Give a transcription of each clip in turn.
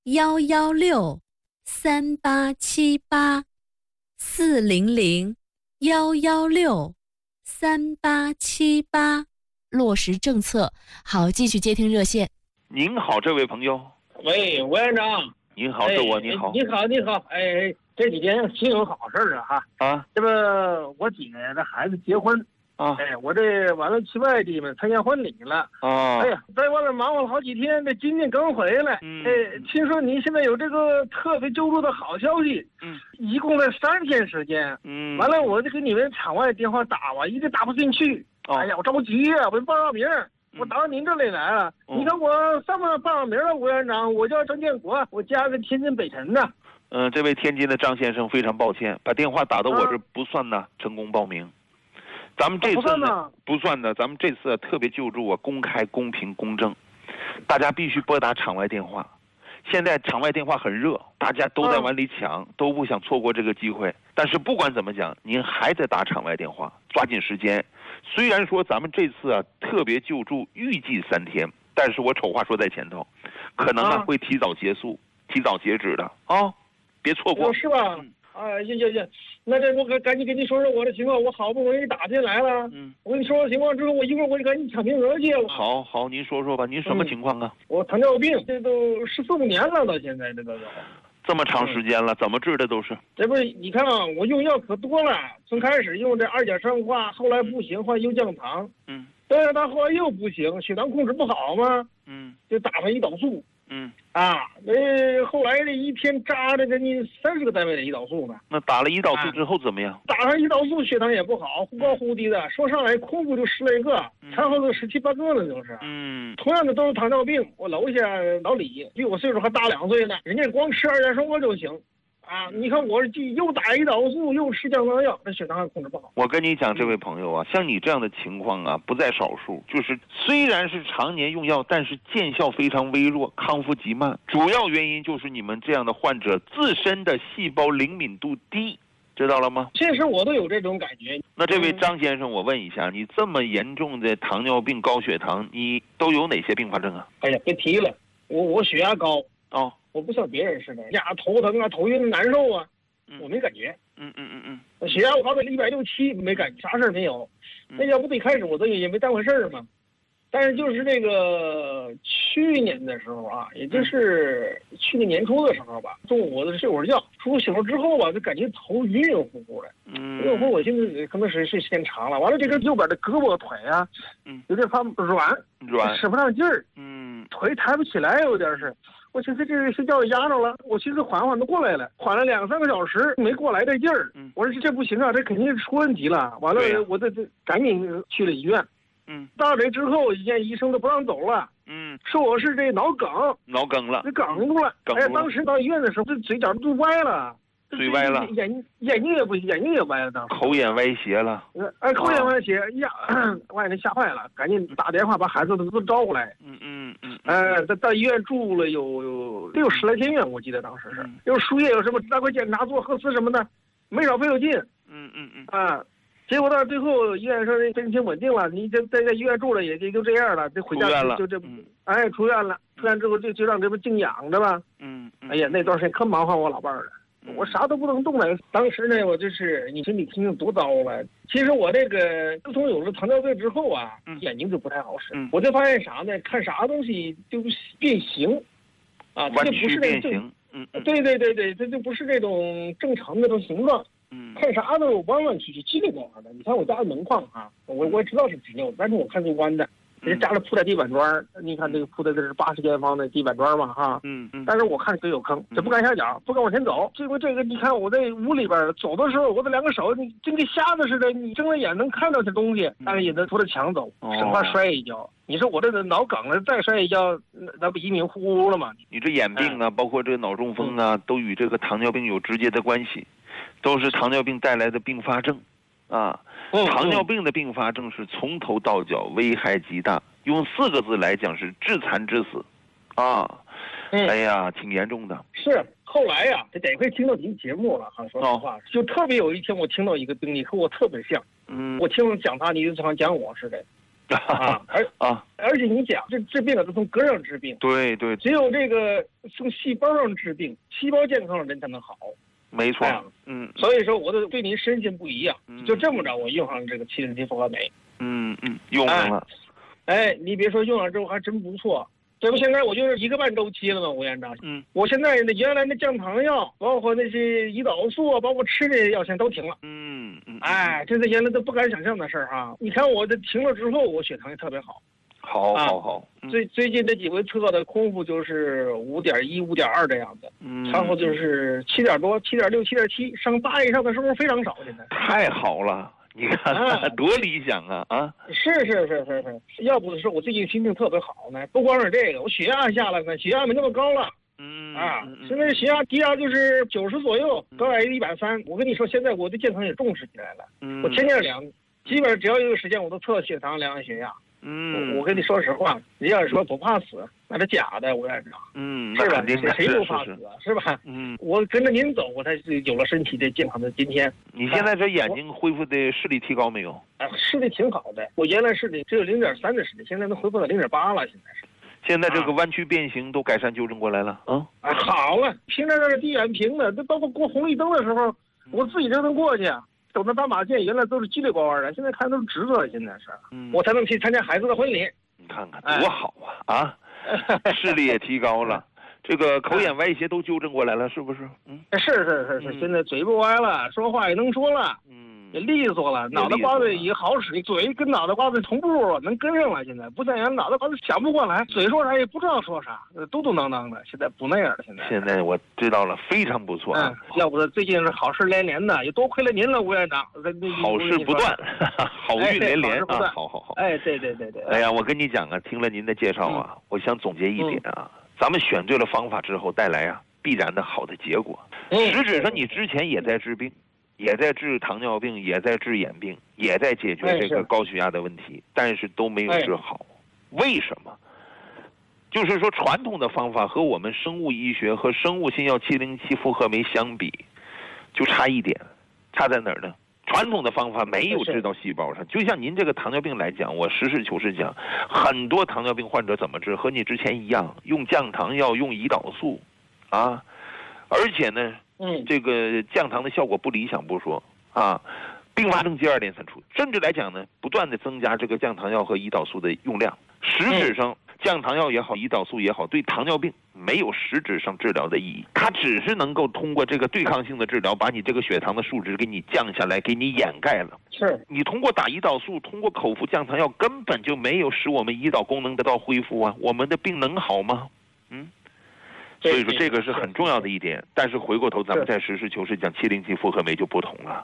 400-116-3878，400-116-3878，落实政策。好，继续接听热线。 您好，这位朋友。 喂，委员长。 您好，这我您好。 你好，你好。哎，这几天挺有好事啊哈。 啊， 这不我姐的孩子结婚啊， 哎，我这完了去外地嘛参加婚礼了啊。 哎呀，在外面忙活了好几天，这今天刚回来。哎，听说您现在有这个特别救助的好消息。一共才3天时间。完了我就给你们场外电话打吧，一直打不进去。哎呀，我着急呀，我报名。我打到您这里来了。你看我上面报名了，委员长，我叫张建国，我家在天津北辰的。 这位天津的张先生非常抱歉，把电话打到我这不算呢，成功报名。咱们这次呢不算的，咱们这次特别救助公开、公平、公正，大家必须拨打场外电话。现在场外电话很热，大家都在往里抢，都不想错过这个机会。但是不管怎么讲，您还得打场外电话，抓紧时间。虽然说咱们这次特别救助预计3天，但是我丑话说在前头，可能会提早结束、提早截止的啊，别错过。 是吧？行，那这我赶紧跟你说说我的情况，我好不容易打进来了。我跟你说说情况之后，我一会儿我就赶紧抢名额去了。 好，您说说吧，您什么情况啊？ 我糖尿病，这都14、15年了，到现在这都这么长时间了，怎么治的都是？ 这不是你看啊，我用药可多了，从开始用这2甲双胍，后来不行换右降糖。但是他后来又不行，血糖控制不好嘛。就打上胰岛素。后来这一天扎着给你30个单位的胰岛素呢。那打了胰岛素之后怎么样？ 打上胰岛素血糖也不好，忽高忽低的，说上来空腹就10来个，餐后都17、8个了，就是。同样的都是糖尿病，我楼下老李比我岁数还大2岁呢，人家光吃2甲双胍就行。你看我又打胰岛素又吃降糖药，这血糖还控制不好。 我跟你讲，这位朋友啊，像你这样的情况不在少数，就是虽然是常年用药，但是见效非常微弱，康复极慢。主要原因就是你们这样的患者自身的细胞灵敏度低，知道了吗？ 其实我都有这种感觉。 那这位张先生，我问一下，你这么严重的糖尿病、高血糖，你都有哪些并发症啊？ 哎呀，别提了，我血压高。我不像别人似的，头疼头晕难受啊，我没感觉。血压我高到160、170没感觉，啥事儿没有。那要不最开始我都也没当回事儿嘛。但是就是这个去年的时候也就是去年年初的时候吧，中午我睡会儿觉，醒了之后就感觉头晕晕乎乎的。晕乎乎，我寻思可能是时间长了，完了这个右边的胳膊腿有点发软，使不上劲儿。腿抬不起来，有点是。我寻思这睡觉压着了，我寻思缓缓都过来了，缓了2、3个小时没过来这劲儿。我说这不行啊，这肯定是出问题了。完了，我这赶紧去了医院。到这之后，医生都不让走了。说我是这脑梗了，这梗住了。哎，当时到医院的时候，这嘴角都歪了。 嘴歪了， 眼睛也不行，眼睛也歪了，当时口眼歪斜了。 口眼歪斜呀，我给人吓坏了，赶紧打电话把孩子都招过来。到医院住了有10来天院，我记得当时是有输液，有什么大块检查、做核磁什么的，没少费有劲。结果到最后医院说病情稳定了，你在医院住了也就这样了，就回家就这。出院了，出院之后就让这不静养着吧。哎呀，那段时间可忙活我老伴儿了。我啥都不能动了。当时呢，我就是你说你听听多糟了。其实我这个自从有了糖尿病之后眼睛就不太好使。我就发现啥呢？看啥东西就变形，它就不是那种对，它就不是那种正常的那种形状。看啥都弯弯曲曲、叽里呱啦的。你看我家的门框我也知道是纸尿，但是我看是弯的。人家里铺的地板砖，你看这个铺的这是80间方的地板砖嘛但是我看都有坑，这不敢下脚，不敢往前走。因为这个，你看我在屋里边走的时候，我这2个手你真跟瞎子似的，你睁着眼能看到这东西，但是也能扶着墙走，生怕摔一跤。你说我这个脑梗了，再摔一跤，那不一命呼呼了吗？ 你这眼病包括这个脑中风都与这个糖尿病有直接的关系，都是糖尿病带来的并发症。糖尿病的并发症是从头到脚危害极大，用4个字来讲是致残致死。哎呀，挺严重的。 是后来这得亏听到您节目了说实话，就特别有一天我听到一个病例和我特别像。我听讲他，你就像讲我似的。 而且你想，这治病都从根上治病， 对， 只有这个从细胞上治病，细胞健康的人才能好。 没错， 所以说我都对您深信不疑啊，就这么着，我用上了这个707复合酶， 用上了， 你别说用上之后还真不错，这不现在我就是1个半周期了吗，吴院长，我现在原来的降糖药，包括那些胰岛素啊，包括吃的药，现在都停了，这是原来都不敢想象的事儿哈。你看我这停了之后，我血糖也特别好。 好， 最近这几回测的空腹就是5.1、5.2这样子，然后就是7点多、7.6、7.7，上8以上的时候非常少。现在太好了，你看多理想啊！ 是，要不是我最近心情特别好呢，不光是这个，我血压下来了，血压没那么高了。现在血压低压就是90左右，高压130。我跟你说，现在我对健康也重视起来了。我天天量，基本上只要有时间我都测血糖、量血压。我跟你说实话，你要是说不怕死，那是假的，吴院长。是吧？谁不怕死啊？是吧？我跟着您走，我才有了身体的健康的今天。 你现在这眼睛恢复的视力提高没有？ 视力挺好的，我原来视力只有0.3的视力，现在能恢复到0.8了， 现在这个弯曲变形都改善纠正过来了好了，平常那是地远平的，这包括过红绿灯的时候，我自己就能过去。走那斑马线原来都是叽里呱呱的，现在看都是直的，现在是，我才能去参加孩子的婚礼。 你看看多好啊！视力也提高了，这个口眼歪斜都纠正过来了，是不是？ 是，现在嘴不歪了，说话也能说了，也利索了，脑袋瓜子也好使，嘴跟脑袋瓜子同步，能跟上了。现在不像原来脑袋瓜子想不过来，嘴说啥也不知道说啥，嘟嘟囔囔的。现在不那样了，现在我知道了，非常不错要不最近是好事连连的，也多亏了您了，吴院长。 好事不断，好运连连啊！好。 对。 哎呀，我跟你讲听了您的介绍我想总结一点咱们选对了方法之后带来必然的好的结果。实质上你之前也在治病。也在治糖尿病，也在治眼病，也在解决这个高血压的问题，但是都没有治好。为什么？就是说传统的方法和我们生物医学和生物新药707复合酶相比，就差一点，差在哪儿呢？传统的方法没有治到细胞上，就像您这个糖尿病来讲，我实事求是讲，很多糖尿病患者怎么治，和你之前一样，用降糖药，用胰岛素，而且呢。这个降糖的效果不理想不说并发症接二连三出，甚至来讲呢，不断的增加这个降糖药和胰岛素的用量。实质上，降糖药也好，胰岛素也好，对糖尿病没有实质上治疗的意义，它只是能够通过这个对抗性的治疗，把你这个血糖的数值给你降下来，给你掩盖了。 是你通过打胰岛素，通过口服降糖药，根本就没有使我们胰岛功能得到恢复我们的病能好吗？所以说这个是很重要的一点，但是回过头咱们再实事求是讲707复合酶就不同了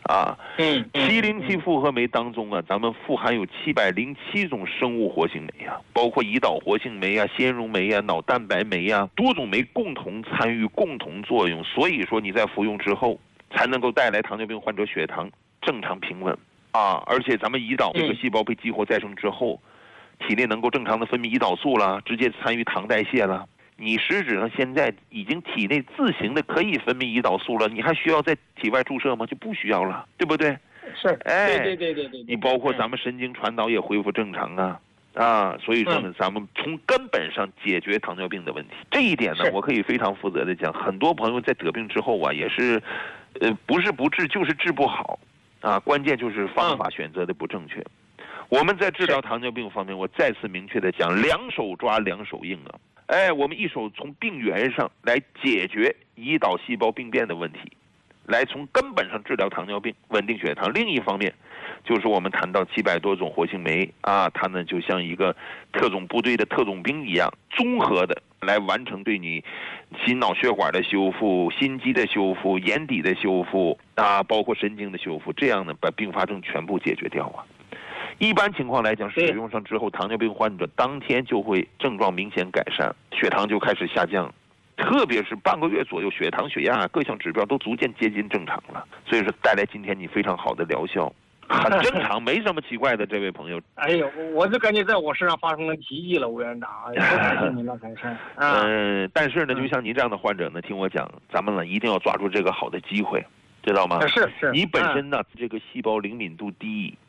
707复合酶当中咱们富含有707种生物活性酶包括胰岛活性酶纤溶酶脑蛋白酶多种酶共同参与共同作用，所以说你在服用之后才能够带来糖尿病患者血糖正常平稳而且咱们胰岛这个细胞被激活再生之后，体内能够正常的分泌胰岛素了，直接参与糖代谢了。你实质上现在已经体内自行的可以分泌胰岛素了，你还需要在体外注射吗？就不需要了，对不对？ 是，对。 你包括咱们神经传导也恢复正常所以说呢，咱们从根本上解决糖尿病的问题。这一点呢，我可以非常负责的讲，很多朋友在得病之后也是，不是不治，就是治不好关键就是方法选择的不正确。我们在治疗糖尿病方面，我再次明确的讲，两手抓两手硬我们一手从病源上来解决胰岛细胞病变的问题，来从根本上治疗糖尿病，稳定血糖。另一方面，就是我们谈到700多种活性酶它呢就像一个特种部队的特种兵一样，综合的来完成对你心脑血管的修复、心肌的修复、眼底的修复包括神经的修复，这样呢把并发症全部解决掉一般情况来讲，使用上之后，糖尿病患者当天就会症状明显改善，血糖就开始下降，特别是半个月左右，血糖、血压各项指标都逐渐接近正常了。所以说，带来今天你非常好的疗效，很正常，没什么奇怪的。这位朋友， 哎呦，我就感觉在我身上发生了奇迹了，吴院长，感谢您了，感谢。 但是呢，就像您这样的患者呢，听我讲，咱们呢一定要抓住这个好的机会，知道吗？ 是， 你本身呢这个细胞灵敏度低。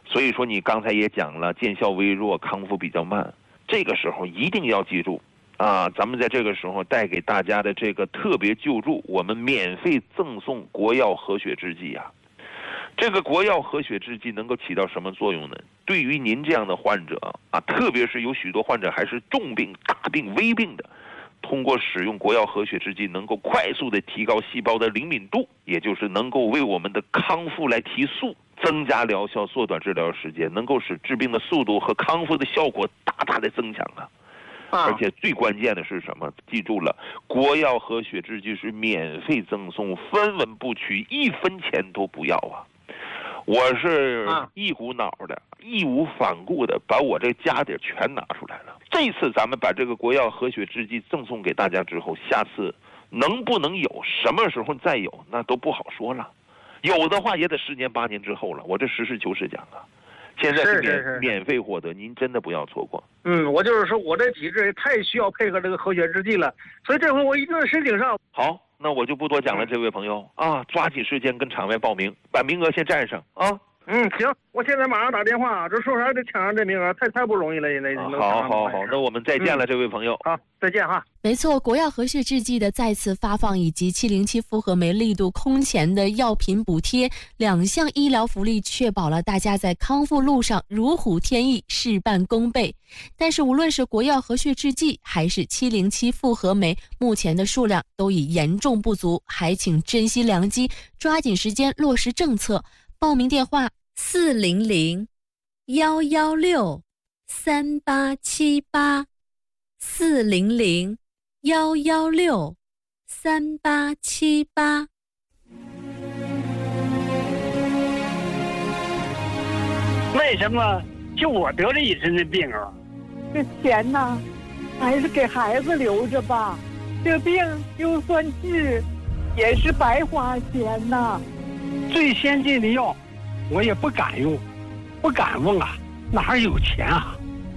所以说你刚才也讲了，见效微弱，康复比较慢，这个时候一定要记住啊，咱们在这个时候带给大家的这个特别救助，我们免费赠送国药和血制剂啊。这个国药和血制剂能够起到什么作用呢？对于您这样的患者啊，特别是有许多患者还是重病、大病、危病的，通过使用国药和血制剂，能够快速的提高细胞的灵敏度，也就是能够为我们的康复来提速，增加疗效，缩短治疗时间，能够使治病的速度和康复的效果大大的增强啊。而且最关键的是什么？记住了，国药和血制剂是免费赠送，分文不取，1分钱都不要啊！我是一股脑的、义无反顾的把我这家底全拿出来了。这次咱们把这个国药和血制剂赠送给大家之后，下次能不能有，什么时候再有，那都不好说了。有的话也得10年8年之后了。我这实事求是讲啊，现在是免费获得，您真的不要错过。 我就是说我这体质也太需要配合这个和血制剂了，所以这回我一定申请上。 好，那我就不多讲了，这位朋友啊，抓紧时间跟场外报名，把名额先占上啊。 行，我现在马上打电话，这说啥得抢上这名额，太不容易了，现在。 好，那我们再见了，这位朋友。 好，再见哈。 没错，国药和血制剂的再次发放以及707复合酶力度空前的药品补贴2项医疗福利，确保了大家在康复路上如虎添翼，事半功倍。但是无论是国药和血制剂还是707复合酶，目前的数量都已严重不足，还请珍惜良机，抓紧时间落实政策。报名电话400-116-3878，400-116-3878。 为什么就我得了一身的病啊？ 这钱呢，还是给孩子留着吧。这病就算治，也是白花钱呐。 最先进的药，我也不敢用，不敢问啊，哪有钱啊？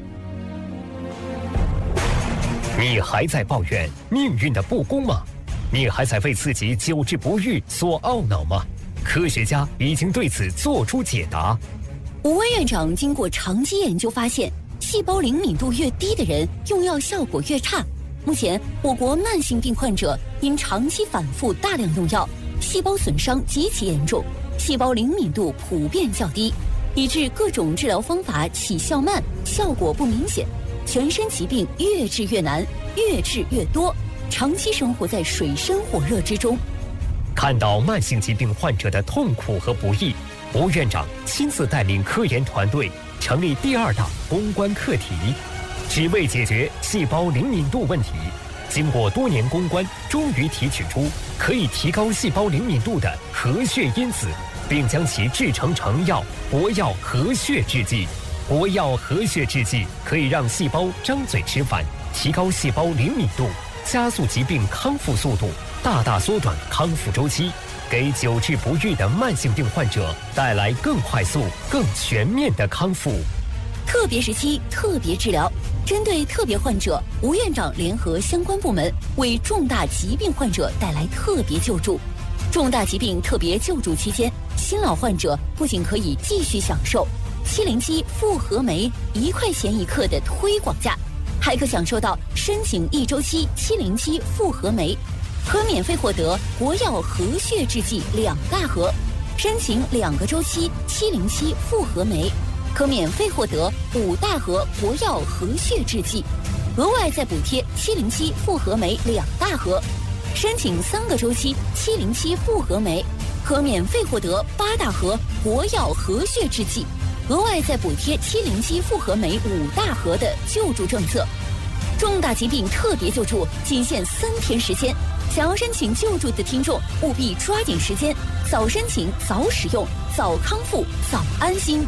你还在抱怨命运的不公吗？你还在为自己久治不愈所懊恼吗？科学家已经对此做出解答。 吴威院长经过长期研究发现，细胞灵敏度越低的人，用药效果越差。目前，我国慢性病患者因长期反复大量用药，细胞损伤极其严重，细胞灵敏度普遍较低，以致各种治疗方法起效慢，效果不明显，全身疾病越治越难，越治越多，长期生活在水深火热之中。 看到慢性疾病患者的痛苦和不易，吴院长亲自带领科研团队成立第2大攻关课题，只为解决细胞灵敏度问题。经过多年攻关，终于提取出可以提高细胞灵敏度的和血因子，并将其制成成药国药和血制剂。国药和血制剂可以让细胞张嘴吃饭，提高细胞灵敏度，加速疾病康复速度，大大缩短康复周期，给久治不愈的慢性病患者带来更快速、更全面的康复。 特别时期特别治疗，针对特别患者，吴院长联合相关部门，为重大疾病患者带来特别救助。重大疾病特别救助期间，新老患者不仅可以继续享受707复合酶1块钱1克的推广价，还可享受到申请1周期707复合酶，可免费获得国药和血制剂2大盒；申请2个周期707复合酶，可免费获得5大盒国药和血制剂，额外再补贴707复合酶2大盒；申请3个周期707复合酶，可免费获得8大盒国药和血制剂，额外再补贴707复合酶5大盒的救助政策。重大疾病特别救助仅限3天时间，想要申请救助的听众务必抓紧时间，早申请早使用，早康复早安心。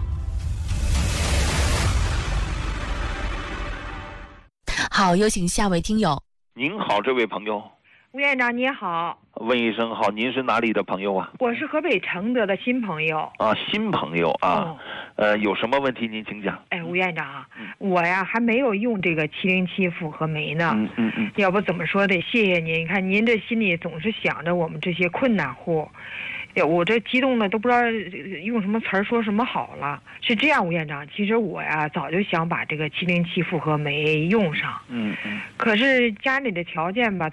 好，有请下位听友。 您好，这位朋友。 吴院长你好。 问一声好，您是哪里的朋友啊？ 我是河北承德的新朋友。 啊，新朋友啊。有什么问题您请讲。 哎，吴院长，我呀还没有用这个707复合酶呢。要不怎么说得谢谢您。你看您这心里总是想着我们这些困难户。 我这激动的都不知道用什么词儿说什么好了。是这样，吴院长，其实我呀早就想把这个707复合酶用上，可是家里的条件吧。